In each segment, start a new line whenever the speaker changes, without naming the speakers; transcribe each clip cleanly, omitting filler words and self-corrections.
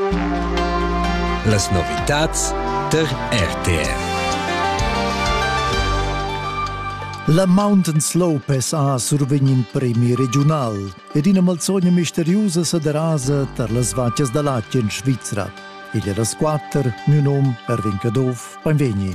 Las novitats der RTR.
La Mountain Slope ha survegnin premi regional ed in malsogna misteriusa saderasa ter las vacias da Laccia in Svizzera. Il era squatter, mio nom Erwin Cadov, benvegni.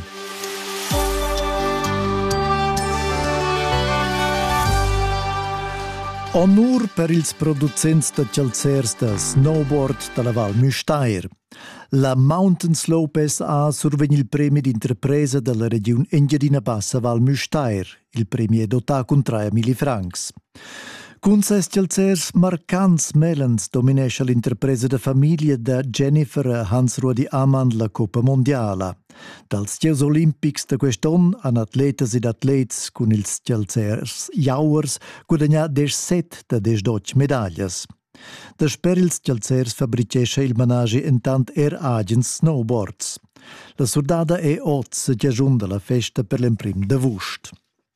Onur per ils producents de calzers de snowboard de la Val Müstair. La Mountain Slope ha survegni il premio d'interpresa della regione Engadina Bassa Val Müstair. Il premio è dotato con 3.000 francs. Con ses calzers marcants melens dominesce l'interpresa de famiglia de Jennifer Hans-Rudi Amann la Coppa Mondiala. Dals Giocs Olimpics de quest'anno han atletas ed atlets con ils calzers jauers guadagnat 17 da 18 medaglias. Desper ils calzers fabricesce il managi intant agents snowboards. La surdada è oz che giunta la festa per l'imprim de Vust.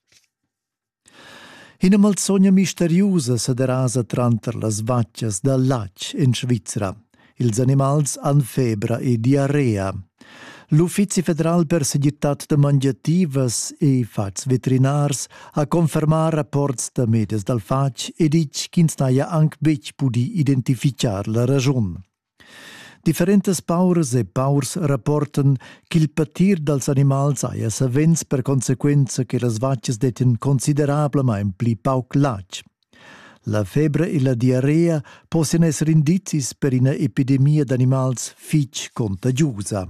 In una malsogna misteriosa saderasa tranter las vaccias da Laccia in Svizzera. Ils animals han febra e diarrea. L'Uffizi Federal per Seguretat de Mangiativas e Fats Veterinars ha confermat rapports de medias dal fac e dic ch'ins naia anc bec pudi identificar la ragion. Differentes paurs e paurs rapporten ch'il patir dels animals aia savens per consequenza che las vaccias deten considerablemein pli pauc lac. La febbre e la diarrea possono essere indicis per una epidemia d'animals fich contagiosa.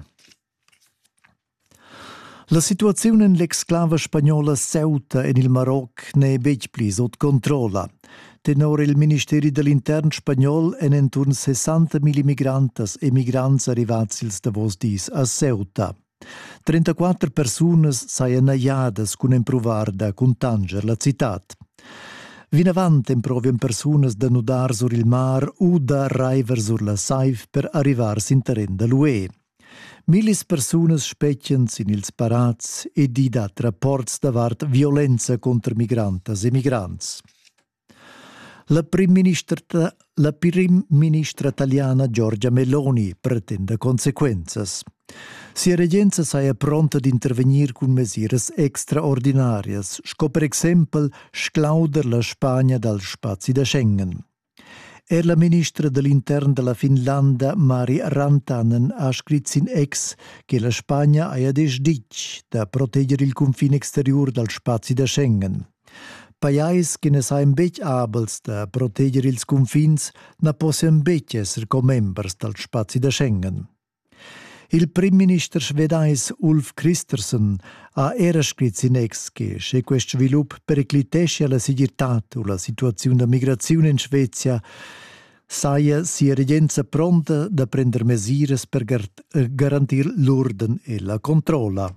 La situazione in l'exclava spagnola Ceuta e nel Maroc ne è bec pli sotto controlla. Tenore il Ministeri dell'Intern spagnol en intorno 60.000 migrantes e migrants arrivats ils davos dis a Ceuta. 34 personas saien naiadas cun improvar da contanger la citat. Vinavant improvien personas da nudar sur il mar o da raiver sur la saif per arrivar sin terren da l'UE. Milis personas specchians in ils parats e di dat rapports davart violenza contra migrantes e migrants. La prim ministra italiana Giorgia Meloni pretende consequenzas. Sia regenza saia pronta ad intervenir con mesures extraordinarias, sco per exempel sclauder la Spagna dal spazi da Schengen. La ministra dell'Intern della Finlandia, Mari Rantanen, ha scritto in ex che la Spagna ha desdic da proteggere il confine exterior dal spazi da Schengen. Pajais che ne sain bec abels da proteggere ils confins na possono bec esser co-members dal spazi da Schengen. Il prim minister svedais Ulf Kristersson ha era scritto in ex che se questo sviluppo periclitesce la sicurezza o la situazione da migrazione in Svezia saia sia regenza pronta da prendere misure per garantire l'ordine e la controlla.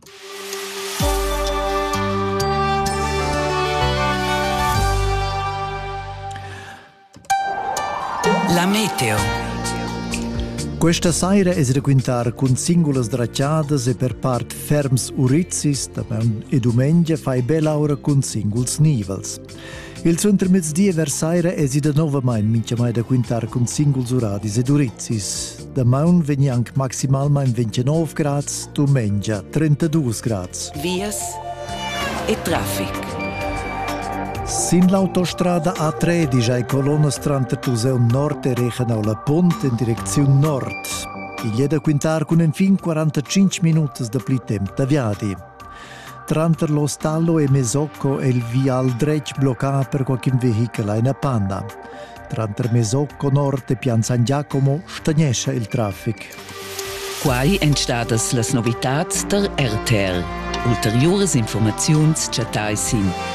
La meteo.
Questa sera es requintar con singulas dracciadas e per part ferms urizis, e domenica fai bella ora con singuls nivels. Il suo intermezdia versaire es da novamain mincha mai da quintar con singuls uradis ed urizis. Da maun veni anche maximalmain 29 grads, domenica 32 grads.
Vias e traffic.
Sin l'autostrada A13 ai colonnas tranter Tuseu Nord e Rechenau la Pont in direzione nord. Il è da quintar con infin 45 minuti da pli temp da viadi. Tranter lo stallo e Mesocco e il vial dretg bloccato per qualche veicolo in panna. Tranter Mesocco Nord e Pian San Giacomo stagnesce il traffic.
Quai entstadas las novitats der RTR. Ulteriores informaziuns chatai sin